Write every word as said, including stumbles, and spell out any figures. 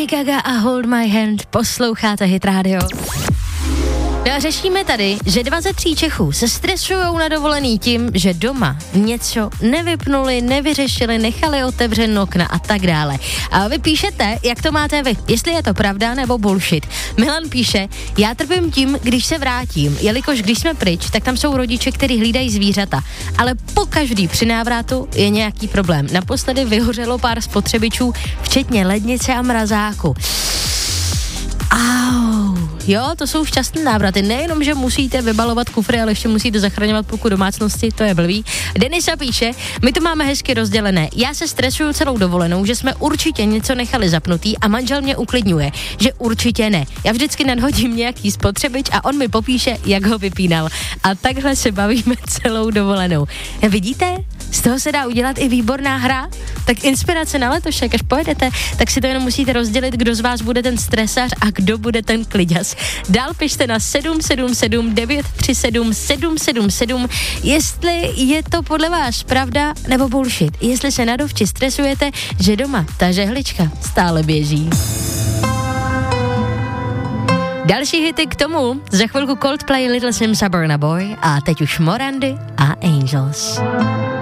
Lady Gaga a Hold My Hand, posloucháte Hit Radio. No a řešíme tady, že dva ze tří Čechů se stresujou na dovolený tím, že doma něco nevypnuli, nevyřešili, nechali otevřen okna a tak dále. A vy píšete, jak to máte vy, jestli je to pravda nebo bullshit. Milan píše, já trpím tím, když se vrátím, jelikož když jsme pryč, tak tam jsou rodiče, kteří hlídají zvířata, ale po každý při návratu je nějaký problém. Naposledy vyhořelo pár spotřebičů, včetně lednice a mrazáku. Au, jo, to jsou šťastné návraty. Nejenom, že musíte vybalovat kufry, ale ještě musíte zachraňovat půlku domácnosti, to je blbý. Denisa píše, my to máme hezky rozdělené. Já se stresuju celou dovolenou, že jsme určitě něco nechali zapnutý a manžel mě uklidňuje, že určitě ne. Já vždycky nadhodím nějaký spotřebič a on mi popíše, jak ho vypínal. A takhle se bavíme celou dovolenou. Vidíte? Z toho se dá udělat i výborná hra. Tak inspirace na letošek, až pojedete, tak si to jenom musíte rozdělit, kdo z vás bude ten stresař a kdo bude ten kliďas. Dál pište na sedm sedm sedm devět tři sedm sedm sedm sedm, jestli je to podle vás pravda nebo bullshit. Jestli se na dovči stresujete, že doma ta žehlička stále běží. Další hity k tomu, za chvilku Coldplay, Little Sims a Burna Boy a teď už Morandy a Angels.